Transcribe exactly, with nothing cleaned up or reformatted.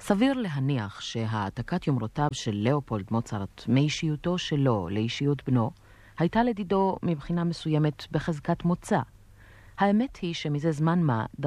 סביר להניח שהעתקת יומרותיו של לאופולד מוצרט מאישיותו שלו לאישיות בנו הייתה לדידו מבחינה מסוימת בחזקת מוצא. האמת היא שמזה זמן מה